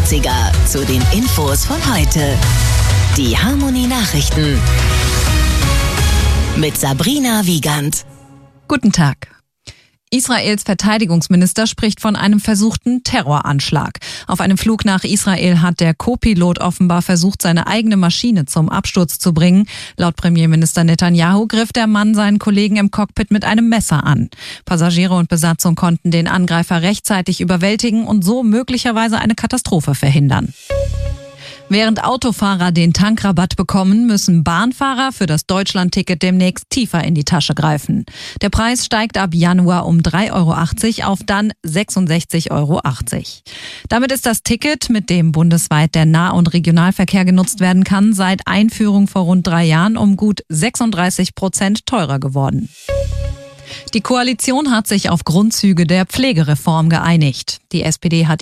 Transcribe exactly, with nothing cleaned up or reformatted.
achtziger zu den Infos von heute. Die Harmonie-Nachrichten mit Sabrina Wiegand. Guten Tag. Israels Verteidigungsminister spricht von einem versuchten Terroranschlag. Auf einem Flug nach Israel hat der Co-Pilot offenbar versucht, seine eigene Maschine zum Absturz zu bringen. Laut Premierminister Netanyahu griff der Mann seinen Kollegen im Cockpit mit einem Messer an. Passagiere und Besatzung konnten den Angreifer rechtzeitig überwältigen und so möglicherweise eine Katastrophe verhindern. Während Autofahrer den Tankrabatt bekommen, müssen Bahnfahrer für das Deutschlandticket demnächst tiefer in die Tasche greifen. Der Preis steigt ab Januar um drei Euro achtzig auf dann sechsundsechzig Euro achtzig. Damit ist das Ticket, mit dem bundesweit der Nah- und Regionalverkehr genutzt werden kann, seit Einführung vor rund drei Jahren um gut sechsunddreißig Prozent teurer geworden. Die Koalition hat sich auf Grundzüge der Pflegereform geeinigt. Die S P D hat